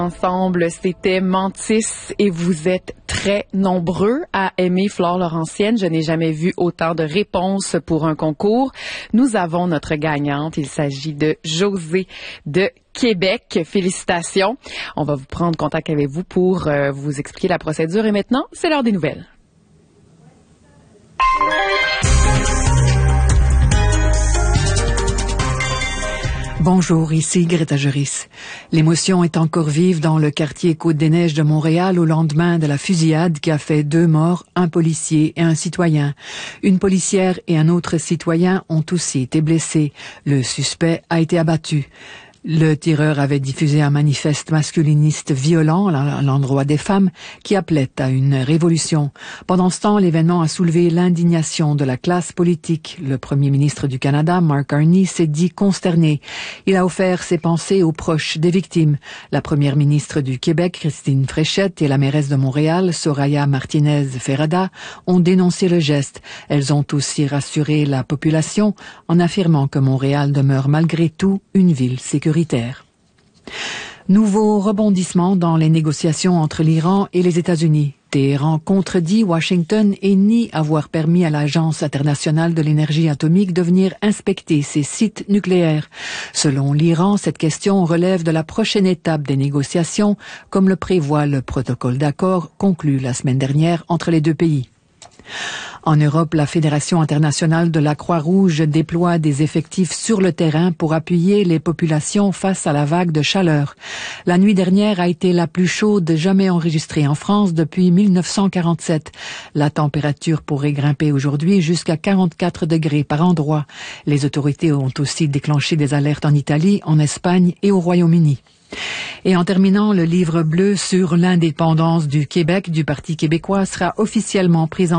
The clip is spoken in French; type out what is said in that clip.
Ensemble, c'était Mantis et vous êtes très nombreux à aimer Flore Laurentienne. Je n'ai jamais vu autant de réponses pour un concours. Nous avons notre gagnante. Il s'agit de Josée de Québec. Félicitations. On va vous prendre contact avec vous pour vous expliquer la procédure. Et maintenant, c'est l'heure des nouvelles. Bonjour, ici Greta Juris. L'émotion est encore vive dans le quartier Côte-des-Neiges de Montréal au lendemain de la fusillade qui a fait 2 morts, un policier et un citoyen. Une policière et un autre citoyen ont aussi été blessés. Le suspect a été abattu. Le tireur avait diffusé un manifeste masculiniste violent à l'endroit des femmes qui appelait à une révolution. Pendant ce temps, l'événement a soulevé l'indignation de la classe politique. Le premier ministre du Canada, Mark Carney, s'est dit consterné. Il a offert ses pensées aux proches des victimes. La première ministre du Québec, Christine Fréchette, et la mairesse de Montréal, Soraya Martinez-Ferrada, ont dénoncé le geste. Elles ont aussi rassuré la population en affirmant que Montréal demeure malgré tout une ville sécuritaire. Nouveau rebondissement dans les négociations entre l'Iran et les États-Unis. Téhéran contredit Washington et nie avoir permis à l'Agence internationale de l'énergie atomique de venir inspecter ses sites nucléaires. Selon l'Iran, cette question relève de la prochaine étape des négociations, comme le prévoit le protocole d'accord conclu la semaine dernière entre les deux pays. En Europe, la Fédération internationale de la Croix-Rouge déploie des effectifs sur le terrain pour appuyer les populations face à la vague de chaleur. La nuit dernière a été la plus chaude jamais enregistrée en France depuis 1947. La température pourrait grimper aujourd'hui jusqu'à 44 degrés par endroit. Les autorités ont aussi déclenché des alertes en Italie, en Espagne et au Royaume-Uni. Et en terminant, le livre bleu sur l'indépendance du Québec du Parti québécois sera officiellement présenté